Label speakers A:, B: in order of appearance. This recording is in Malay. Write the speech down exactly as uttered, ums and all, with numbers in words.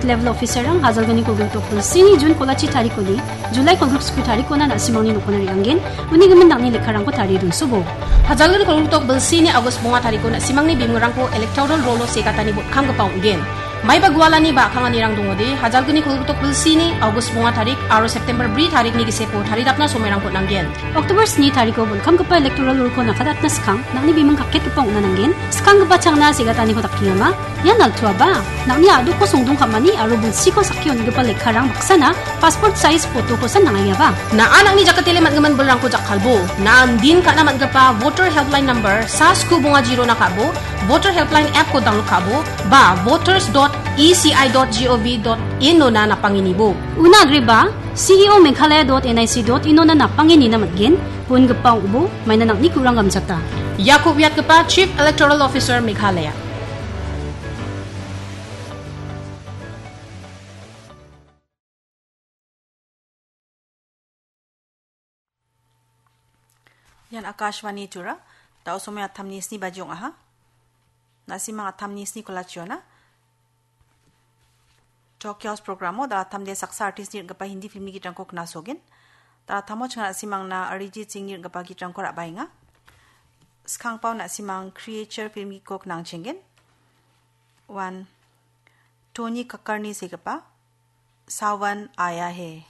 A: level officer ang Hazalgani Kolguk Polsini June Kolachi Tarikoli July Kolguk Sku Tarikona na Simoni Nukonari Angin Unigaman Nangni Lekarang ko Tari Dun Subo Hazalgani Kolguk Polsini August Bunga Tarikona Simangni Bimurang ko electoral rolo sekatani bot kang gapaw again May bagwala ni ba kang anirang dungodi Hazalgani Kolguk Polsini August Bunga Tarik aro September Bri Tarik ni gisepo Taridap na sumerang ko nanggen October ni Tariko bol kam gapa electoral rolo ko nakadat na skang nangni bimang kakit ko pang unananggen skang gapa chang na sekatani ko takiyama yan nagtua ba nangni adu ko sungdung kamani aro bulsi ko sakyon gapa lekharang baksana passport size photo ko sa nangaya ba na anak ni jakatile matgaman bolrang ko jakalbo na andin ka naman gapa voter helpline number sa sku bunga zero na kabo voter helpline app ko download kabo ba voters dot e c i dot gov dot in no na napanginibo una agri ba C E O Meghalaya dot N I C dot in no na napangini na matgin pun gapa ubo may nanak ni kurang gamsata Yakub Yat gapa Chief Electoral Officer Meghalaya
B: Yan Akashwani Tura, tao sumay atamnis ni Bajong aha. Nasi mga atamnis ni Kolachiona. Chokyaos programo da atamde saksa artist ni gapa hindi film ni kitang ko knasogin. Da atamo changa simang na Arijit Singh ni gapa kitang ko rabay nga. Skang pao na simang creature film ni ko knang chingin. One Tony Kakarni si gapa Sawan Aya He.